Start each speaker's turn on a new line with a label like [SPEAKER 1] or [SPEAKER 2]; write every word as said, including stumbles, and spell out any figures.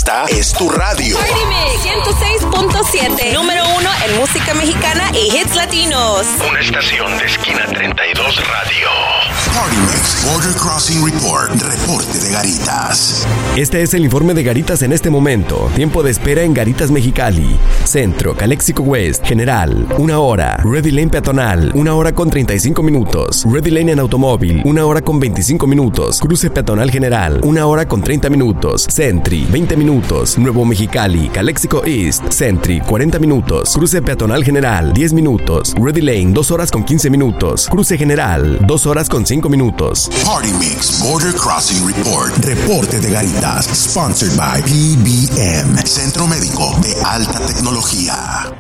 [SPEAKER 1] Esta es tu radio.
[SPEAKER 2] Party Mix ciento seis punto siete. Número uno en música mexicana y hits latinos.
[SPEAKER 1] Una estación de Esquina treinta y dos Radio. Party Mix Border Crossing Report. Reporte de Garitas.
[SPEAKER 3] Este es el informe de Garitas en este momento. Tiempo de espera en Garitas Mexicali. Centro, Calexico West, General, una hora. Ready Lane peatonal, una hora con treinta y cinco minutos. Ready Lane en automóvil, una hora con veinticinco minutos. Cruce peatonal General, una hora con treinta minutos. Sentry, veinte minutos. Nuevo Mexicali, Calexico East, Sentry, cuarenta minutos. Cruce peatonal General, diez minutos. Ready Lane, dos horas con quince minutos. Cruce General, dos horas con cinco minutos.
[SPEAKER 1] Party Mix Border Crossing Report. Reporte de Garitas. Sponsored by P B M, Centro Médico de Alta Tecnología.